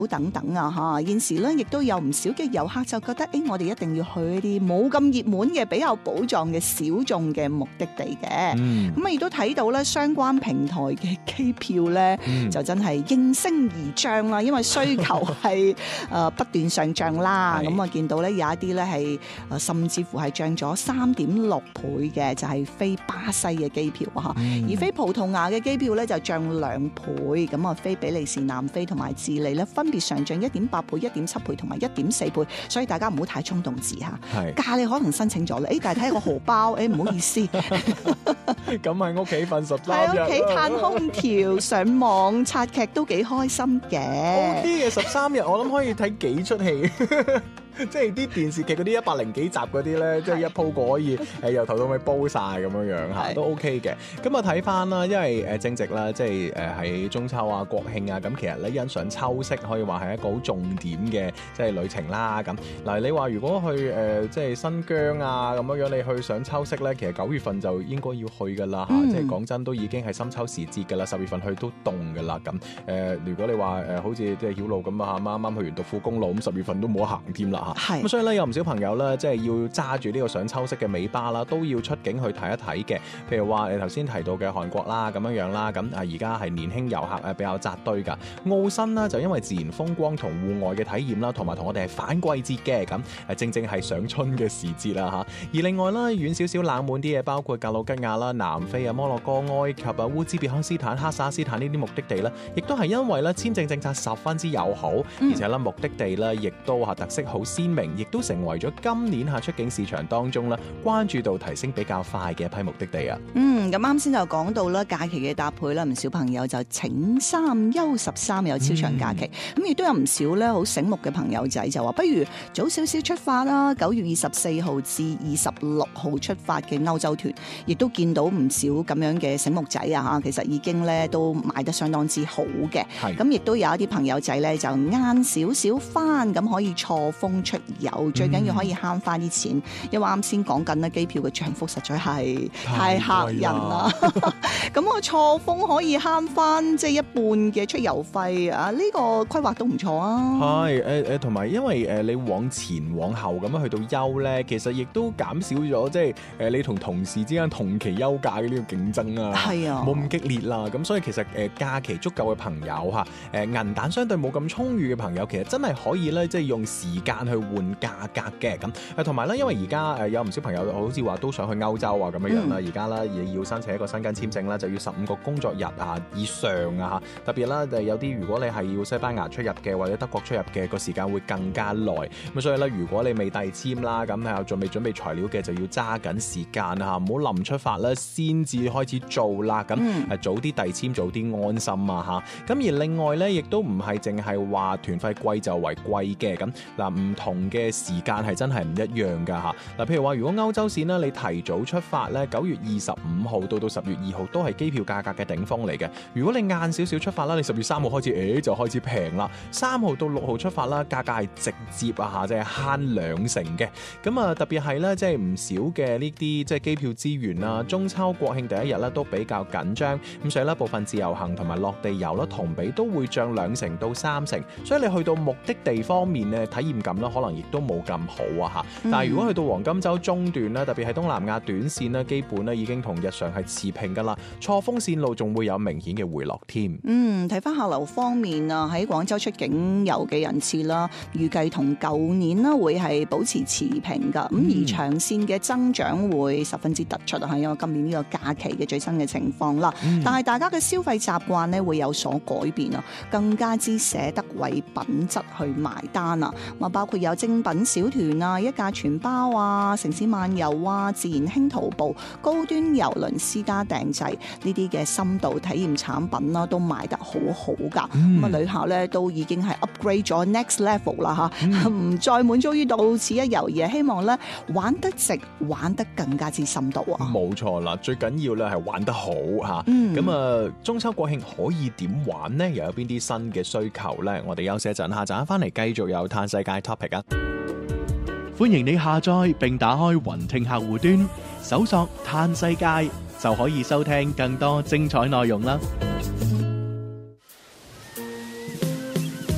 等等啊嚇，現時咧亦都有唔少嘅遊客就覺得，我哋一定要去一啲冇咁熱門嘅比較寶藏嘅小眾嘅目的地嘅。咁亦都睇到咧相關平台嘅機票咧，就真係應聲而漲啦，因為需求係不斷上漲啦。咁見到咧有一啲咧係甚至乎係漲咗3.6倍嘅，就係飛巴西嘅機票嚇，而飛葡萄牙嘅機票咧就漲2倍，咁啊飛比利時、南非同埋智利咧分別上漲1.8倍、1.7倍同埋1.4倍，所以大家唔好太衝動字嚇。假你可能申請咗啦，但係睇下個荷包，唔好意思。 咁喺屋企瞓13日， 喺屋企嘆空調、上網刷劇都幾開心嘅。 OK 嘅13日，我諗可以睇幾出戲。即係啲電視劇嗰啲100幾集嗰啲咧，即係一鋪過可以由頭到尾煲晒咁樣嚇，都 OK 嘅。咁啊睇翻啦，因為正值啦，即係喺中秋啊、國慶啊，咁其實咧欣賞秋色可以話係一個好重點嘅即係旅程啦。咁嗱，你話如果去即係新疆啊咁樣，你去賞秋色咧，其實9月份就應該要去噶啦嚇。即係講真，都已經係深秋時節噶啦，10月份去都凍噶啦。咁如果你話好似即係曉路咁啊，啱啱去完獨富公路，咁10月份都冇得行添啦。咁所以咧有唔少朋友咧，即係要揸住呢個賞秋色嘅尾巴啦，都要出境去睇一睇嘅。譬如話你頭先提到嘅韓國啦，咁樣啦，咁而家係年輕遊客比較紮堆㗎。澳新啦就因為自然風光同戶外嘅體驗啦，同埋同我哋係反季節嘅，咁正正係上春嘅時節啦嚇。而另外啦，遠少少冷門啲嘅，包括格魯吉亞啦、南非啊、摩洛哥、埃及啊、烏茲別克斯坦、哈薩斯坦呢啲目的地咧，亦都係因為咧簽證政策十分之友好，而且咧目的地咧亦都特色好鮮明，亦都成為咗今年出境市場當中關注度提升比較快嘅一批目的地啊。 咁啱先就講到啦，假期嘅搭配啦，唔少朋友就請3休13有超長假期，咁亦都有唔少咧好醒目嘅朋友仔就話，不如早少少出發啦，9月24號至26號出發嘅歐洲團，亦都見到唔少咁樣嘅醒目仔啊嚇，其實已經咧都買得相當之好嘅。咁亦都有一啲朋友仔咧就晏少少翻，咁可以錯峰出遊，最緊要可以慳翻啲錢，因為啱先講緊咧機票嘅漲幅實在係太嚇人啦。咁我錯峰可以慳翻即係一半嘅出遊費啊！呢個規劃都唔錯啊。 係同埋因為你往前往後咁樣去到休咧，其實亦都減少咗即係你同同事之間同期休假嘅呢個競爭啊，冇咁激烈啦。咁所以其實假期足夠嘅朋友嚇，銀彈相對冇咁充裕嘅朋友，其實真係可以咧，即係用時間去換價格嘅。咁同埋咧，因為而家有唔少朋友好似話都想去歐洲啊咁樣啦，而家啦要申請一個申根簽證啦，就要15個工作日以上啊嚇。特別啦，有啲如果你係要西班牙出入嘅或者德國出入嘅，個時間會更加耐。咁所以咧，如果你未遞簽啦，咁仲未準備材料嘅，就要揸緊時間嚇，唔好臨出發咧先至開始做啦。咁早啲遞簽，早啲安心啊嚇。咁而另外咧，亦都唔係淨係話團費貴就為貴嘅。咁嗱，唔同嘅時間係真係唔一樣㗎嚇。嗱，譬如話，如果歐洲線呢，你提早出發咧，9月25號到10月2號都係機票價格嘅頂峰嚟嘅。如果你晏少少出發啦，你10月3號開始，就開始平啦。3號到6號出發啦，價格係直接啊嚇，即係慳2成嘅。咁啊，特別係咧，即係唔少嘅呢啲即係機票資源啦，中秋國慶第一日咧都比較緊張，咁所以咧部分自由行同埋落地遊啦，同比都會漲2成到3成。所以你去到目的地方面咧，體驗感啦，可能亦都冇咁好啊嚇。但係如果去到黃金週中段啦，特別係東南亞短線啦，基本咧已經同日常係持平噶啦，錯峰線路仲會有明顯嘅回落添。 睇翻客流方面啊，喺廣州出境遊嘅人次啦，預計同舊年啦會係保持持平噶。而長線嘅增長會十分之突出啊，因為今年呢個假期嘅最新嘅情況啦。但係大家嘅消費習慣咧會有所改變啊，更加之捨得為品質去埋單啊。包括有精品小團啊、一價全包啊、城市漫遊啊、自然輕徒步、高端郵輪私家訂製呢啲嘅深度體驗產品啦，都賣得好好噶。旅客咧都已經係 upgrade 咗 next level 啦嚇，唔再滿足於到此一遊，而係希望咧玩得值，玩得更加之深度啊！ 冇錯啦，最緊要咧係玩得好嚇。咁中秋國慶可以點玩呢？又有邊啲新嘅需求呢？我哋休息一陣，下陣翻嚟繼續有嘆世界 topic 啊！ 歡迎你下載並打開雲聽客戶端，搜索嘆世界就可以收聽更多精彩內容啦！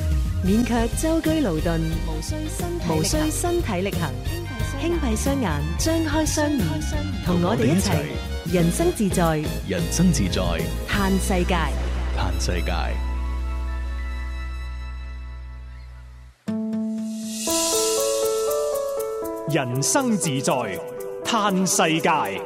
免卻舟車勞頓，無需身體力行，輕閉雙眼，張開雙耳，同我哋一齊人生自在， 人生自在， 嘆世界， 嘆世界。 人生自在，嘆世界。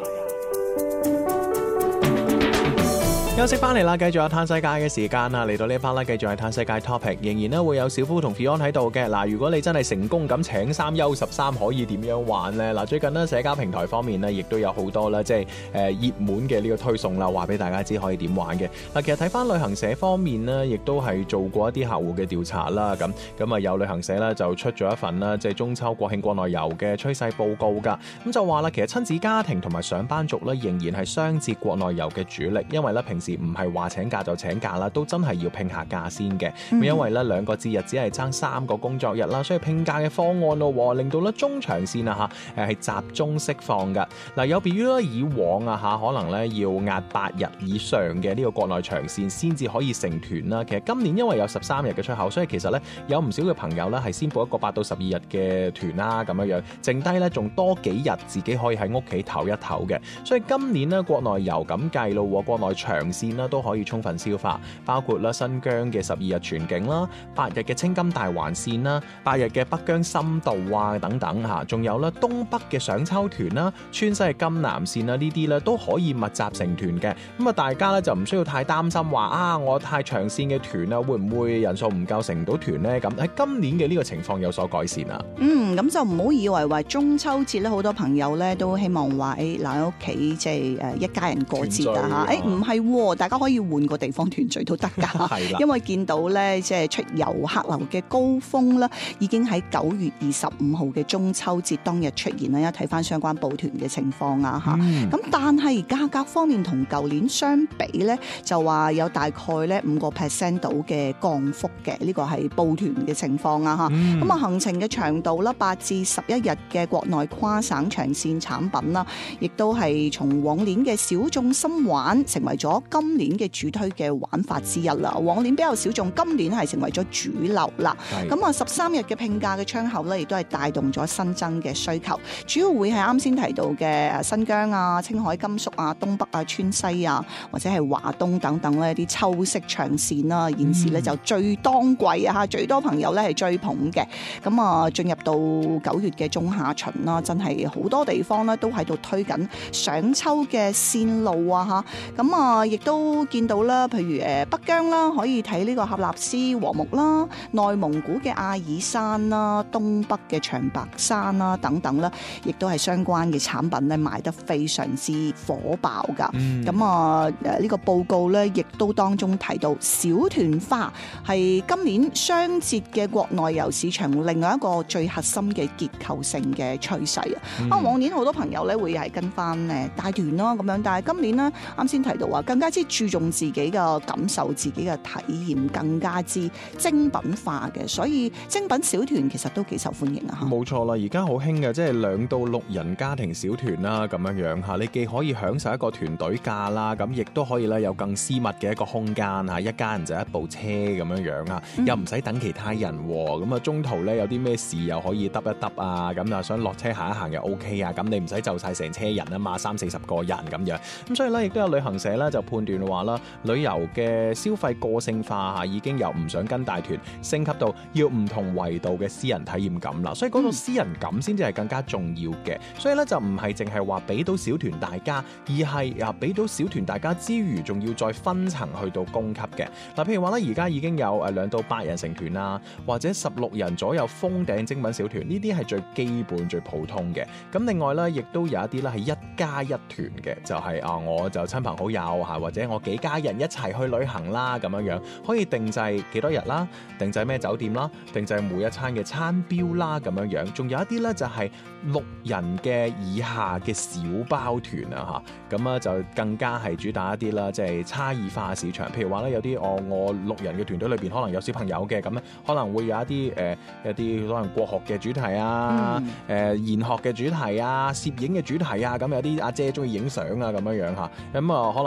休息翻嚟啦，繼續有嘆世界嘅時間啦，嚟到呢一 part 啦，繼續係嘆世界 topic， 仍然咧會有小夫同 Fion 喺度嘅。嗱，如果你真係成功咁請3休13，可以點樣玩呢？嗱，最近呢，社交平台方面呢，亦都有好多啦，即係熱門嘅呢個推送啦，話俾大家知可以點玩嘅。嗱，其實睇翻旅行社方面呢，亦都係做過一啲客戶嘅調查啦，咁啊有旅行社咧就出咗一份啦，即係中秋國慶國內遊嘅趨勢報告㗎。咁就話啦，其實親子家庭同埋上班族咧，仍然係雙節國內遊嘅主力，因為咧平時唔係話請假就請假啦，都真係要拼下假先嘅。因為咧兩個節日只係爭3個工作日啦，所以拼假嘅方案咯，令到咧中長線啊嚇係集中釋放㗎。嗱，有別於咧以往啊嚇，可能咧要壓8日以上嘅呢個國內長線先至可以成團啦。其實今年因為有13日嘅出口，所以其實咧有唔少嘅朋友咧係先報一個8到12日嘅團啦，咁樣樣，剩低咧仲多幾日自己可以喺屋企唞一唞嘅。所以今年咧國內遊咁計咯，國內長線啦都可以充分消化，包括啦新疆嘅12日全境啦，8日嘅青金大環線啦，8日嘅北疆深度啊等等嚇，仲有咧東北嘅賞秋團啦，川西嘅金南線啦，呢啲咧都可以密集成團嘅。咁啊，大家咧就唔需要太擔心話啊，我太長線嘅團啊，會唔會人數唔夠成唔到團呢？咁喺今年嘅呢個情況有所改善啊。 咁就唔好以為話中秋節咧，好多朋友咧都希望話留喺屋企即係一家人過節啊嚇。唔係，大家可以換個地方團聚都得㗎。因為見到咧即係出遊客流嘅高峰啦，已經喺9月25號嘅中秋節當日出現啦。一睇翻相關報團嘅情況啊嚇。咁但係價格方面同舊年相比咧，就話有大概咧5% 到嘅降幅嘅，呢個係報團嘅情況啊嚇。咁行程嘅長度啦，8至11日嘅國內跨省長線產品啦，亦都係從往年嘅小眾深玩成為咗今年嘅主推嘅玩法之一啦。往年比較小眾，今年係成為咗主流啦。咁啊13日嘅拼假嘅窗口咧，亦都係帶動咗新增嘅需求，主要會係啱先提到嘅新疆啊、青海、甘肅啊、東北啊、川西啊，或者係華東等等呢啲秋式長線啦。現時咧就最當季啊，最多朋友咧係追捧嘅。咁啊進入到9月嘅中下旬啦，真係好多地方咧都喺度推緊賞秋嘅線路啊嚇。咁啊亦都見到啦，譬如北疆啦，可以睇呢個喀納斯禾木啦，內蒙古嘅阿爾山啦，東北嘅長白山啦等等啦，亦都係相關嘅產品咧賣得非常之火爆㗎。咁呢個報告咧，亦都當中提到小團化係今年雙節嘅國內遊市場另外一個最核心嘅結構性嘅趨勢啊。往年好多朋友咧會係跟翻帶團咯咁樣，但係今年呢，啱先提到話更加之注重自己嘅感受、自己嘅體驗，更加之精品化嘅，所以精品小團其實都幾受歡迎啊！ 冇錯啦，而家好興嘅，即係2到6人家庭小團啦，咁樣樣嚇，你既可以享受一個團隊假啦，咁亦都可以咧有更私密嘅一個空間嚇，一家人就一部車咁樣樣啊，又唔使等其他人喎，咁啊中途咧有啲咩事又可以揼一揼啊，咁啊想落車行一行又 OK 啊，咁你唔使就晒成車人啊嘛，30-40個人咁樣，咁所以咧亦都有旅行社咧就判斷話啦，旅遊嘅消費個性化嚇，已經由唔想跟大團升級到要唔同維度嘅私人體驗感啦，所以嗰個私人感先至係更加重要嘅。所以咧就唔係淨係話俾到小團大家，而係俾到小團大家之餘，仲要再分層去到供給嘅。嗱，譬如話咧，而家已經有2到8人成團啦，或者16人左右封頂精品小團，呢啲係最基本最普通嘅。咁另外咧，亦都有一啲咧係1加1團嘅，就係我就親朋好友嚇，或者我幾家人一齊去旅行啦，咁樣樣可以定制幾多日啦，定制咩酒店啦，定制每一餐嘅餐標啦，咁樣樣。仲有一啲咧就係6人嘅以下嘅小包團啊嚇，咁啊就更加係主打一啲啦，即係差異化市場。譬如話咧，有啲我6人嘅團隊裏邊可能有小朋友嘅，咁咧可能會有一啲可能國學嘅主題啊，研學嘅主題啊，攝影嘅主題啊，咁有啲阿姐中意影相啊，咁樣樣嚇，咁啊可能有啲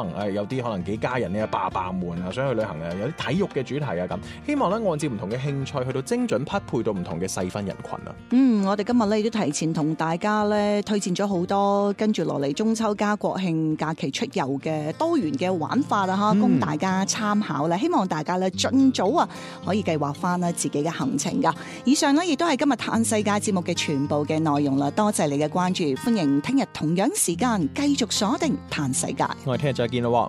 啲可能幾家人嘅爸爸們啊，想去旅行啊，有啲體育嘅主題啊咁，希望咧按照唔同嘅興趣去到精準匹配到唔同嘅細分人群啊。 我哋今日咧亦都提前同大家咧推薦咗好多跟住落嚟中秋加國慶假期出遊嘅多元嘅玩法啊，供大家參考啦。希望大家咧盡早可以計劃翻啦自己嘅行程噶。以上咧亦都係今日嘆世界節目嘅全部嘅內容啦。多謝你嘅關注，歡迎聽日同樣時間繼續鎖定嘆世界。 我哋聽日再見咯。